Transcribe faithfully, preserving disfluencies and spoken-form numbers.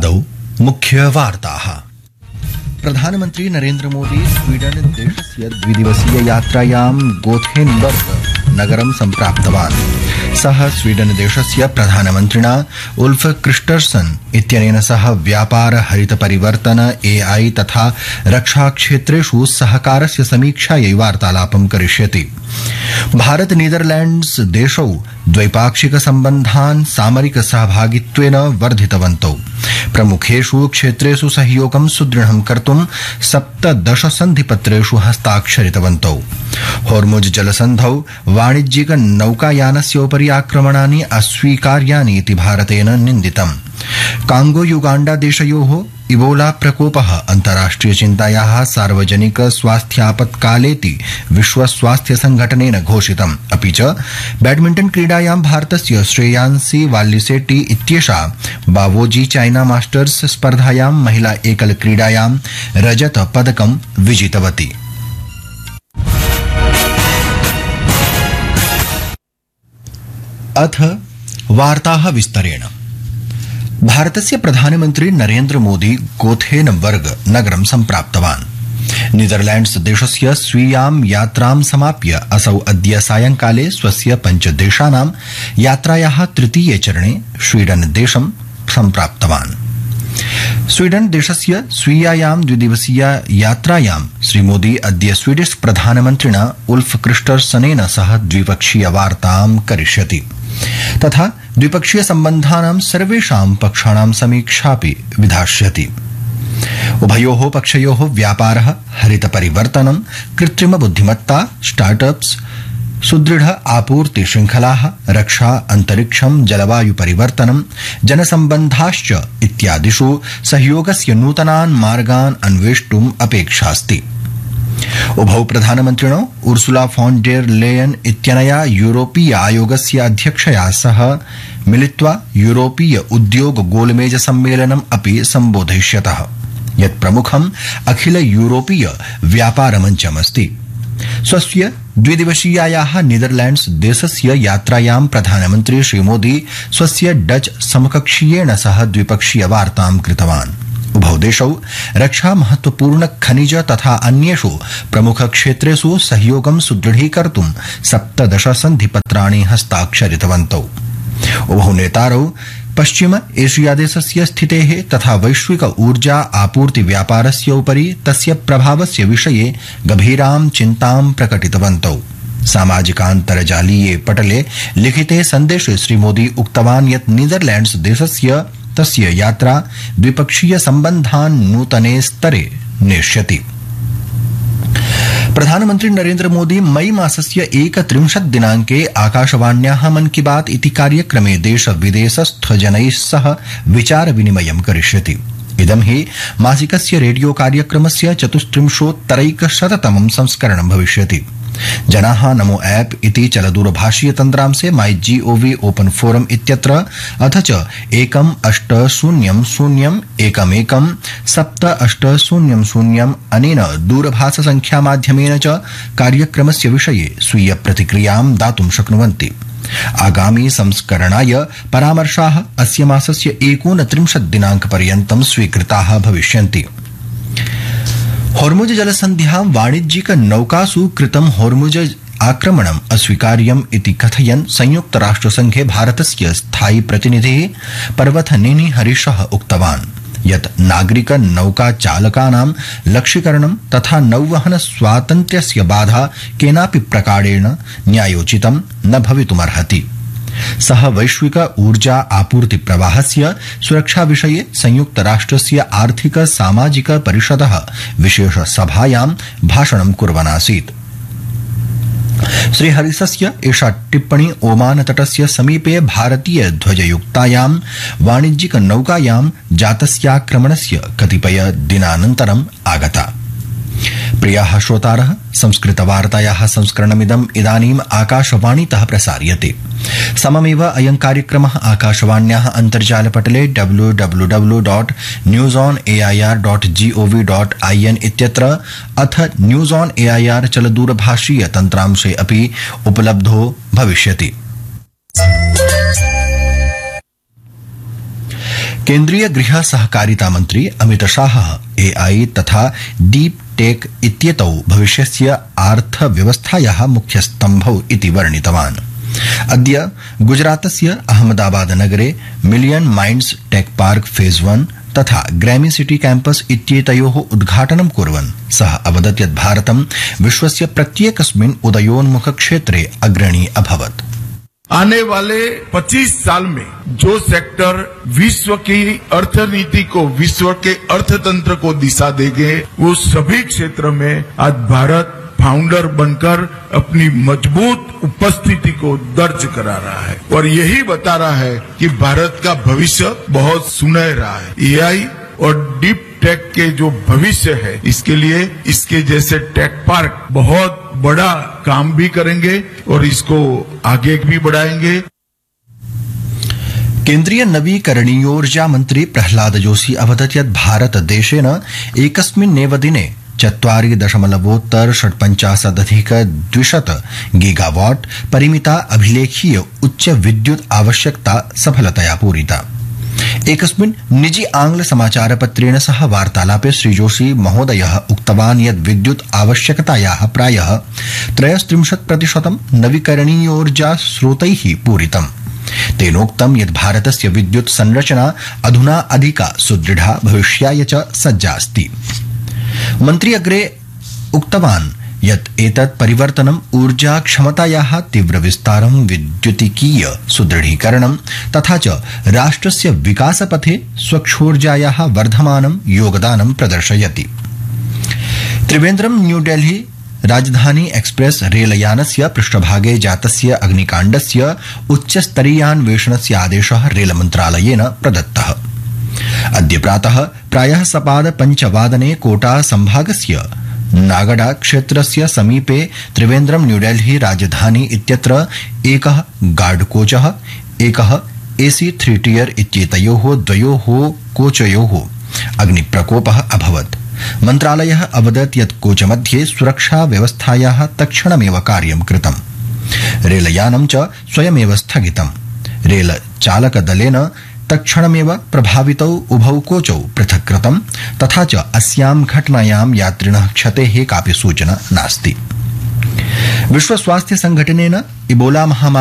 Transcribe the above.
आदौ मुख्यवार्ताः। प्रधानमन्त्री नरेन्द्र मोदी स्वीडन देशस्य द्विदिवसीय यात्रायां गोथेनबर्ग नगरं सम्प्राप्तवान्। सः स्वीडन देशस्य प्रधानमन्त्रिणा उल्फ क्रिस्टर्सन इत्यनेन सह व्यापार हरित परिवर्तन एआई तथा रक्षा क्षेत्रेषु सहकारस्य समीक्षायै वार्तालापं करिष्यति। भारत नीदरलैंड्स देशौ द्वैपाक्षिक सम्बन्धान् सामरिक सहभागित्वेन वर्धितवन्तौ। प्रमुखेषु क्षेत्रेषु सहयोगं सुदृढं कर्तुं सप्तदश सन्धिपत्रेषु हस्ताक्षरितवन्तौ। होर्मुज जलसन्धौ वाणिज्यिक नौकायानस्योपरि आक्रमणानि अस्वीकार्यानि इति भारतेन निन्दितम्। कांगो युगांडा देशयोः इबोला प्रकोपः अन्ताराष्ट्रिय चिन्तायाः सार्वजनिक स्वास्थ्यापत्कालेति विश्व स्वास्थ्य संघटनेन घोषितम्। अपि च बैडमिंटन क्रीडायां भारतस्य श्रेयांसी वाल्लिसेट्टी इत्येषा बावोजी चाइना मास्टर्स स्पर्धायां महिला एकल क्रीडायां रजत पदकं विजितवती। अथ वार्ताः विस्तरेण। भारतस्य प्रधानमन्त्री नरेन्द्र मोदी गोथेनबर्ग नगरं सम्प्राप्तवान्। नीदरलैंड्स देशस्य स्वीयां यात्रां समाप्य असौ अद्य सायंकाले स्वस्य पञ्चदेशानां यात्रायाः तृतीये चरणे स्वीडन देशं सम्प्राप्तवान्। स्वीडन देशस्य स्वीयायां द्विदिवसीय यात्रायां श्रीमोदी अद्य स्वीडिश प्रधानमन्त्रिणा उल्फ क्रिस्टर्सनेन सह द्विपक्षीय वार्तां करिष्यति तथा द्विपक्षीय सम्बन्धानां सर्वेषां पक्षाणां समीक्षापि विधास्यति। उभयोः पक्षयोः व्यापारः, हरित परिवर्तनं, कृत्रिम बुद्धिमत्ता, स्टार्टअप्स, सुदृढ़ आपूर्ति श्रृंखलाः, रक्षा, अंतरिक्षं, जलवायु परिवर्तनं, जनसम्बन्धाश्च इत्यादिषु सहयोगस्य नूतनान् मार्गान् अन्वेष्टुम् अपेक्षास्ति। उभौ प्रधानमन्त्रिणौ उर्सुला फॉन डेर लेयन इत्यनया यूरोपीय आयोगस्य अध्यक्षया सह मिलित्वा यूरोपीय उद्योग गोलमेज सम्मेलनम् अपि सम्बोधयिष्यतः, यत् प्रमुखम् अखिल यूरोपीय व्यापार मञ्चमस्ति। स्वस्य द्विदिवसीयायाः नीदरलैंड्स देशस्य यात्रायां प्रधानमन्त्री श्रीमोदी स्वस्य डच समकक्षीयेण सह द्विपक्षीय वार्तां कृतवान्। उभौ देशौ रक्षा, महत्वपूर्ण खनिज तथा अन्येषु प्रमुख क्षेत्रेषु सहयोगं सुदृढीकर्तुं सप्तदश सन्धिपत्राणि हस्ताक्षरितवन्तौ। उभौ नेतारौ पश्चिम एशिया देशस्य स्थितेः तथा वैश्विक ऊर्जा आपूर्ति व्यापारस्य उपरि तस्य प्रभावस्य विषये गभीरां चिन्तां प्रकटितवन्तौ। सामाजिकान्तर्जालीये पटले लिखिते सन्देशे श्रीमोदी उक्तवान् यत् नीदरलैंड्स देशस्य तस्य यात्रा द्विपक्षीय सम्बन्धान् नूतने स्तरे नेष्यति। प्रधानमन्त्री नरेन्द्र मोदी मई मासस्य एकत्रिंशत् दिनाङ्के आकाशवाण्याः मन की बात इति कार्यक्रमे देश विदेशस्थ जनैः सह विचार विनिमयं करिष्यति। इदं हि मासिकस्य रेडियो कार्यक्रमस्य चतुस्त्रिंशोत्तरैकशततमं संस्करणं भविष्यति। जनाः नमो ऐप इति चलदूरभाषीय तन्त्रांशे माई जीओवी ओपन फोरम इत्यत्र अथ च एकम् अष्ट शून्यं शून्यम् एकमेकं सप्त अष्ट शून्यं शून्यम् अनेन दूरभाष संख्या माध्यमेन च कार्यक्रमस्य विषये स्वीय प्रतिक्रियां दातुं शक्नुवन्ति। आगामी संस्करणाय परामर्शाः अस्य मासस्य एकोनत्रिंशत् दिनाङ्कपर्यन्तं स्वीकृताः भविष्यन्ति। होर्मुज जलसन्ध्यां वाणिज्यिक नौकासु कृतं होर्मुज आक्रमणम् अस्वीकार्यम् इति कथयन् संयुक्त राष्ट्रसंघे भारतस्य स्थायी प्रतिनिधिः पर्वतनेनी हरीशः उक्तवान् यत् नागरिक नौका चालकानां लक्ष्यीकरणं तथा नौवहन स्वातन्त्र्यस्य बाधा केनापि प्रकारेण न्यायोचितं न भवितुमर्हति। सः वैश्विक ऊर्जा आपूर्ति प्रवाहस्य सुरक्षा विषये संयुक्त राष्ट्रस्य आर्थिक सामाजिक परिषदः विशेष सभायां भाषणं कुर्वन् आसीत्। श्रीहरिसस्य एषा टिप्पणी ओमान तटस्य समीपे भारतीय ध्वजयुक्तायां वाणिज्यिक नौकायां जातस्याक्रमणस्य कतिपय दिनानन्तरम् आगता। प्रियाः श्रोतारः, संस्कृतवार्तायाः संस्करणमिदम् इदानीम् आकाशवाणीतः प्रसार्यते। सममेव अयं कार्यक्रमः आकाशवाण्याः अन्तर्जालपटले W W W dot news on A I R dot gov dot I N इत्यत्र अथ news on A I R चलदूरभाषीय तन्त्रांशे अपि उपलब्धो भविष्यति। केन्द्रीय गृह सहकारिता मंत्री अमित शाह एआई तथा डीप टेक इत्येतौ भविष्यस्य अर्थव्यवस्थायाः मुख्यस्तम्भौ इति वर्णितवान्। अद्य गुजरातस्य अहमदाबाद नगरे million minds tech park phase one तथा ग्रैमी सिटी कैंपस इत्येतयोः उद्घाटनं कुर्वन् सः अवदत् यत् भारतं विश्वस्य प्रत्येकस्मिन् उदयोन्मुख क्षेत्रे अग्रणी अभवत्। आने वाले पच्चीस साल में जो सेक्टर विश्व की अर्थनीति को, विश्व के अर्थतंत्र को दिशा देंगे, वो सभी क्षेत्र में आज भारत फाउंडर बनकर अपनी मजबूत उपस्थिति को दर्ज करा रहा है और यही बता रहा है कि भारत का भविष्य बहुत सुनहरा है। एआई और डीप टेक के जो भविष्य है, इसके लिए इसके जैसे टेक पार्क बहुत बड़ा काम भी करेंगे और इसको आगे भी बढ़ाएंगे। केन्द्रीय नवीकरणीयोर्जा मंत्री प्रह्लाद जोशी अवदत् यत् भारत देशेन एकस्मिन्नेव दिने चत्वारि दशमलवोत्तर षट्पञ्चाशदधिक द्विशत गीगावाट परिमिता अभिलेखीय उच्च विद्युत आवश्यकता सफलतया पूरिता। एकस्मिन् निजी आंग्ल समाचारपत्रेण सह वार्तालापे श्रीजोशी महोदयः उक्तवान् यत् विद्युत आवश्यकतायाः प्रायः त्रयस्त्रिंशत् प्रतिशतं नवीकरणीयोर्जा स्रोतैः पूरितम्। तेनोक्तं यत् भारतस्य विद्युत संरचना अधुना अधिका सुदृढा भविष्याय च सज्जा अस्ति। मन्त्री अग्रे उक्तवान् यत् एतत् परिवर्तनम् ऊर्जा क्षमतायाः तीव्रविस्तारं, विद्युतिकीय सुदृढीकरणं तथा च राष्ट्रस्य विकासपथे स्वच्छोर्जायाः वर्धमानं योगदानं प्रदर्शयति। त्रिवेन्द्रम न्यूडेल्ही राजधानी एक्सप्रेस रेलयानस्य पृष्ठभागे जातस्य अग्निकाण्डस्य उच्चस्तरीयान्वेषणस्य आदेशः रेलमन्त्रालयेन प्रदत्तः। अद्य प्रातः प्रायः सपाद पञ्चवादने कोटा संभागस्य नागडा क्षेत्रस्य समीपे त्रिवेन्द्रम न्यूडेल्ही राजधानी इत्यत्र एकः गार्ड कोचः, एकः एसी थ्री टियर इत्येतयोः द्वयोः कोचयोः अग्निप्रकोपः अभवत्। मन्त्रालयः अवदत् यत् कोचमध्ये सुरक्षा व्यवस्थायाः तत्क्षणमेव कार्यं कृतम्। रेलयानं च स्वयमेव स्थगितम्। रेलचालकदलेन तत्क्षणमेव प्रभावितौ उभौ कोचौ पृथक् कृतम् तथा च अस्यां घटनायां यात्रिणः क्षतेः कापि सूचना नास्ति। विश्व स्वास्थ्य संघटनेन इबोला महामारी